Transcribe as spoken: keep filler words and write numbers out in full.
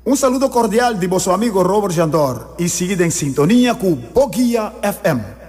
Un saludo cordial de vuestro amigo Robert Jandor y seguid en sintonía con Boguía F M.